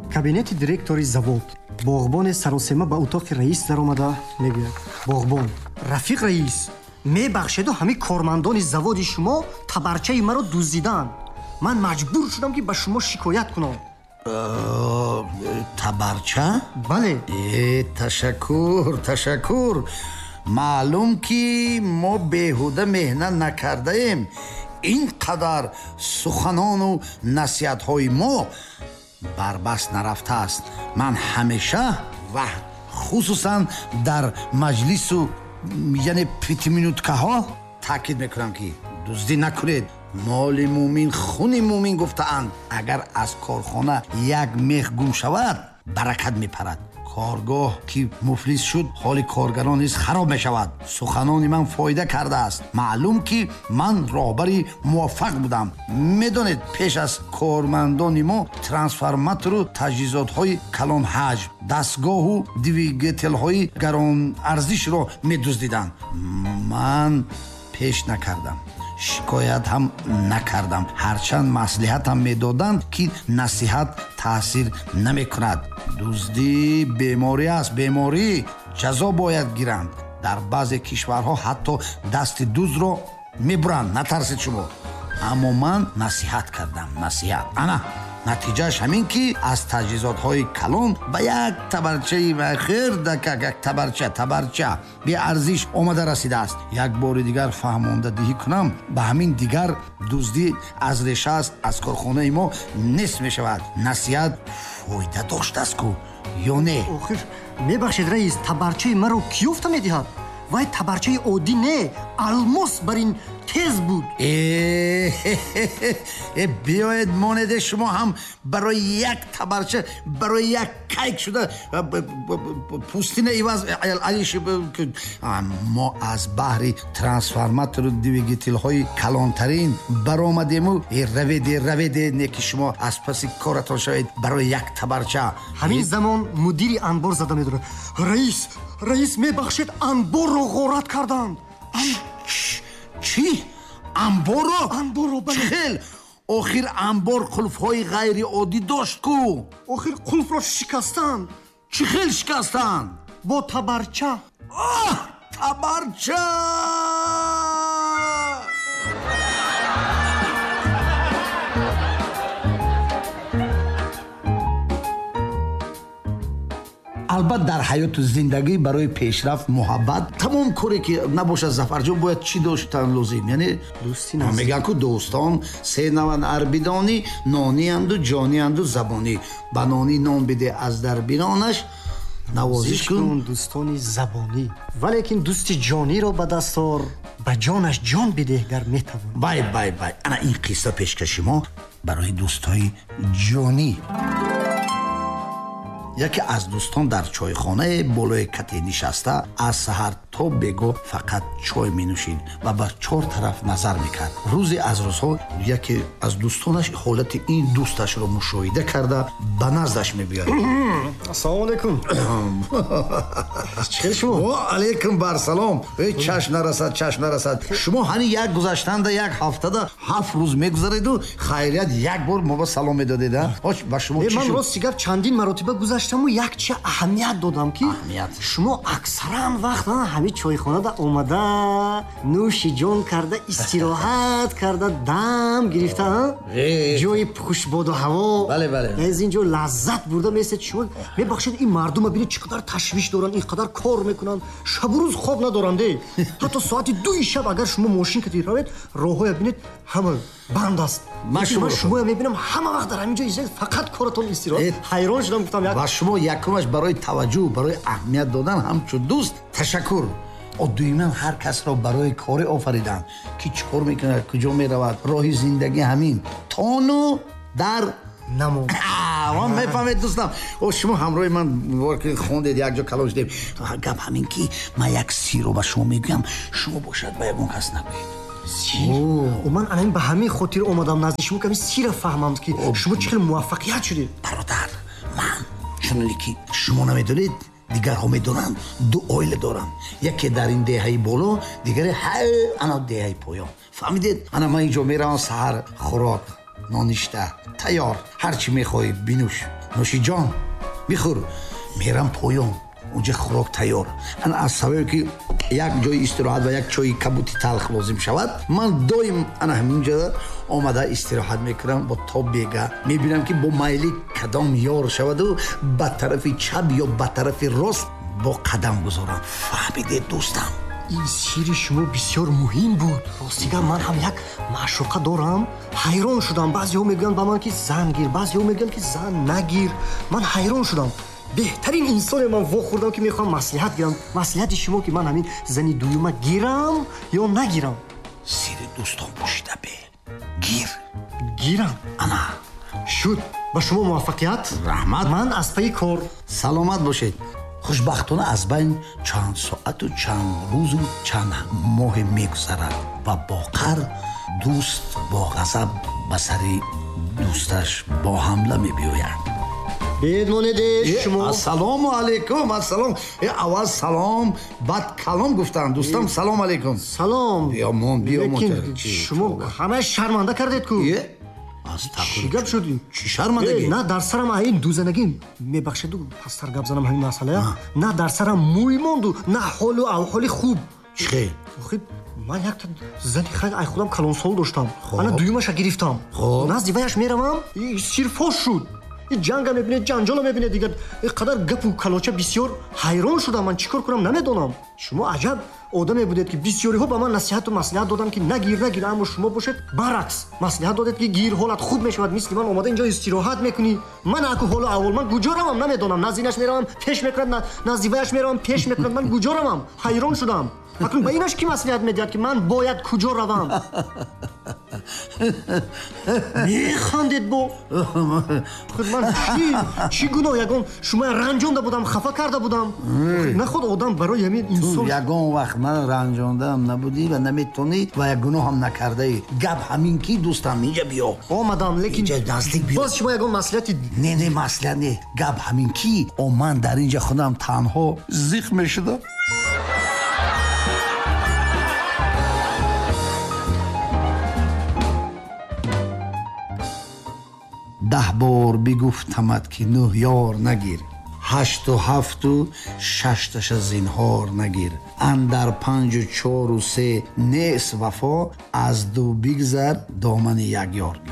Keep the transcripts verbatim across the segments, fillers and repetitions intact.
кабинети директори завод. Боғбони саросема ба утоқи раис даромада мегӯяд: боғбон, рафиқ раис, мебахшеду ҳами кормандони заводи шумо табарчаи маро дуздиданд. ман маҷбур шудам ки ба шумо шикоят кунам. табарча? бале. э ташаккур, ташаккур. маълум ки мо беҳуда меҳнат накардаем. ин қадар суханону насиҳатҳои мо барбас нарафтааст. ман ҳамеша ва хусусан дар маҷлису яъне пятиминуткаҳо таъкид мекунам ки дуздӣ накунед. моли муъмин хуни муъмин гуфтаанд. агар аз корхона як мех гум шавад, баракат мепарад. коргоҳ ки муфлис шуд, ҳоли коргарон низ хароб мешавад. суханони ман фоида кардааст. маълум ки ман роҳбари муваффақ будам. медонед, пеш аз кормандони мо трансформатору таҷҳизотҳои калонҳаҷм, дастгоҳу двигателҳои гаронарзишро медуздиданд. ман пеш накардам, шикоят ҳам накардам. ҳарчанд маслиҳатам медоданд ки насиҳат таъсир намекунад. дуздӣ беморӣ аст, беморӣ. ҷазо бояд гиранд. дар баъзе кишварҳо ҳатто дасти дуздро мебуранд. натарсед шумо. аммо ман насиҳат кардам, насиҳат. ана натиҷааш ҳамин ки аз таҷҳизотҳои калон ба як табарчаи хер дакак табарча табарча беарзиш омада расидааст. як бори дигар фаҳмондадиҳӣ кунам, ба ҳамин дигар дуздӣ аз реша аст, аз корхонаи мо нест мешавад. насиҳат фоида доштааст ку ё не? охир мебахшед раис, табарчаи маро ки ёфта медиҳад? вай табарчаи оддӣ не, алмос бар ин тез буд. э биёед монеде шумо ҳам барои як табарча, барои як кайк шуда пустина иваз алиш. мо аз баҳри трансформатору двигателҳои калонтарин баромадему. раведе раведе не ки шумо аз паси коратон шавед барои як табарча. ҳамин замон мудири анбор зада медорад: раис, раис мебахшед, анборро ғорат карданд. чӣ? анборро? анборро бале. хел охир анбор қулфҳои ғайриоддӣ дошт ку. охир қулфро шикастанд. чӣ хел шикастанд? бо табарча. Ах, табарча! албатта дар ҳаёту зиндагӣ барои пешрафт муҳаббат тамом коре ки набошад зафарҷон бояд чӣ доштан лозим. яъне мегӯянд ку дӯстон се наванд арбидонӣ, нонианду ҷонианду забонӣ. ба нонӣ нон биде аз дар биронаш навозиш кун дӯстони забонӣ. валекин дӯсти ҷониро ба дастор, ба ҷонаш ҷон бидеҳ гар метавон. бай бай бай ана ин қисса пешкаши мо барои дӯстои ҷонӣ. яке аз дӯстон дар чойхонае болои кате нишаста аз саҳар то бегоҳ фақат чой менӯшид ва ба чор тараф назар мекард. рӯзе аз рӯзҳо яке аз дӯстонаш ҳолати ин дӯсташро мушоҳида карда ба наздаш мебиёд. ассалому алайкум. чӣ хел шумо? алайкум барсалом. чашм нарасад, чашм нарасад. шумо ҳани як гузаштанда як ҳафтада ҳафт рӯз мегузареду хайрият як бор мо ба салом медодед. ба шумо чӣ шуд? ман рости гап чандин маротиба гузаштаму як чи аҳамият додам ки шумо аксаран вақт ҳами чойхонада омада нӯши ҷон карда, истироҳат карда, дам гирифта, ҷои хушбоду ҳаво аз ин ҷо лаззат бурда месед. шумо мебахшед, ин мардума бинед чӣ қадар ташвиш доранд, ин қадар кор мекунанд, шабу рӯз хоб надоранд. ҳатто соати дуи шаб агар шумо мошин кати равед, роҳҳоя бинед ҳама банд аст. ман шумоя мебинам ҳама вақт дар ҳамин ҷо изед, фақат коратон истироҳат. ҳайрон шудам, гуфтам як ва шумо якумаш барои таваҷҷӯҳ, барои аҳамият додан ҳамчун дӯст ташаккур. оддуиман ҳар касро барои коре офариданд ки чӣ кор мекунад, куҷо меравад. роҳи зиндагӣ ҳамин тону дар намо. ман мефаҳмед дӯстам. шумо ҳамроҳи ман хондед, якҷо калон шудем. гап ҳамин ки ман як сирро ба шумо мегӯям, шумо бошад ба ягон кас нагӯед. ман анин ба ҳамин хотир омадам назди шумо ками сира фаҳмам ки шумо чӣ хел муваффақият шудед. бародар, ман чуноне ки шумо намедонед, дигарҳо медонанд, ду оила дорам. яке дар ин деҳаи боло, дигаре ҳай ана деҳаи поён. фаҳмидед? ана ман инҷо меравам саҳар хӯрок ноништа тайёр, ҳар чӣ мехоҳӣ бинӯш. нӯшиҷон бихӯр. мерам поён, унҷа хӯрок тайёр. ан аз сабабе ки як ҷои истироҳат ва як чойи кабути талх лозим шавад, ман доим ана ҳаминҷа омада истироҳат мекунам бо тоб бега. мебинам ки бо майли кадом ёр шаваду ба тарафи чап ё ба тарафи рост бо қадам гузорам. фаҳмидед дӯстам? ин сири шумо бисёр муҳим буд. ростига ман ҳам як маъшуқа дорам. ҳайрон шудам. баъзеҳо мегӯянд ба ман ки зан гир, баъзеҳо мегӯянд ки зан нагир. ман ҳайрон шудам. беҳтарин инсоне ман вохӯрдам ки мехоҳам маслиҳат гирам. маслиҳати шумо ки ман ҳамин зани дуюма гирам ё нагирам. сири дӯстон пӯшида бе. гир. гирам. ана шуд. ба шумо муваффақият. раҳмат. ман аз паи кор. саломат бошед. хушбахтона аз байн чанд соату чанд рӯзу чанд моҳе мегузарад ва боқар дӯст бо ғазаб ба сари дӯсташ бо ҳамла мебиёяд. бедмонеде шумо. ассалому алайкум. ассалом. аввал салом, баъд калом гуфтам. дӯстам салом алайкум. салом. биёмон биёмон. шумо ҳамааш шарманда кардед ку. чӣ гап шуди? чӣ шармандагӣ? на дар сарам ин дӯзанагӣ мебахшеду пастар гап занам ҳамин масъалая. на дар сарам мӯй монду, на ҳолу аҳволи хуб. чӣ хел? охи ман якта зани хай ай худам калонсол доштам. ана дуюмаша гирифтам. назди ваяш меравам, сирфош шуд. این جنگ میبینه، جنجال میبینه دیگه. اینقدر گپ و کلاچه بسیار حیران شدم. من چیکار کنم نمیدونم. شما عجب آدمی بودید که بسیاری ها به من نصیحت و مصلحت دادن که نگیر نگیر، اما شما باشید برعکس مصلحت دادید که گیر، حالت خوب میشود. مثل من اومده اینجا استراحت میکنی. من اكو حال اول من کجا روم نمیدونم. نزدیکش میرم پیش میکنم، نزدیکش میرم پیش میکنم. من کجا روم؟ حیران شدم. اکنون به اینش کی مصلحت میداد که من باید کجا روم؟ میخندید بو خود من چی چی گناه یگان شما رنجونده بودم، خفه کرده بودم. نه خود آدم برای همین انسان یگان وقت من رنجوندم نبودی و نمیتونی و یک گناه هم نکرده ای. گپ همین کی دوستم اینجا بیا. آمدم لیکن اینجا نزدیک بیا. باز شما یگان مصلحتی نه نه مصلحت نه. گپ همین کی او من در اینجا خودم تنها زیخ میشدم. ده بار بگفتمت که نه یار نگیر، هشت و هفت و ششتش زینهار نگیر. اندر پنج و چار و سه نیست وفا، از دو بگذر دامن یک یار گیر.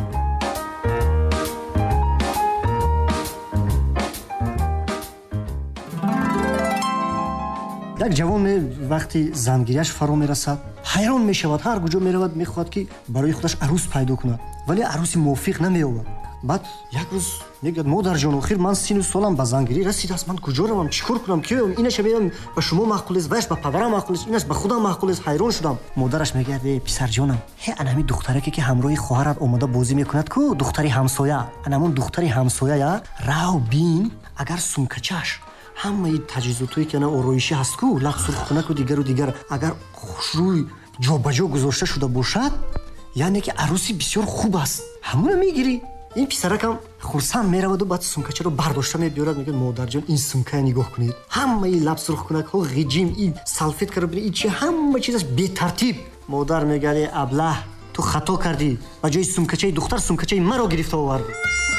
یک جوان وقتی زنگیریش فرا میرسد حیران میشود. هر کجا میرود میخواهد که برای خودش عروس پیدا کند، ولی عروسی موافق نمیآورد. بعد یک روز میگه مادر جان آخر من سی سالم به زنگیری رسید است، من کجا روم؟ چیکار کنم؟ کی اینش میگم به شما معقول است، وش به پدرم معقول است، اینش به خودم معقول است. حیران شدم. مادرش میگه پسر جانم، هی انمی دختره که همراه خواهرت اومده بازی میکند کو دختری همسایه، انمون دختری همسایه راو بین اگر سومکچش همه تجهیزاتایی که نه آرایشی هست کو لخت سرخونک و دیگر و دیگر اگر خوشروی جابجا گذاشته شده باشد، یعنی که عروسی بسیار خوب است. همون میگیری. این پسرکم خرسند میرود و بعد سومکچه رو برداشته میبیارد. میگه مادر جان این سومکه نگاه کنید، همه این لب سرخونک ها غیجیم، این سلفیت کرده ببینید، این چی همه چیزش بی ترتیب. مادر میگه ابله تو خطا کردی، و جای سومکچه دختر سومکچه مرا گرفته آوردی.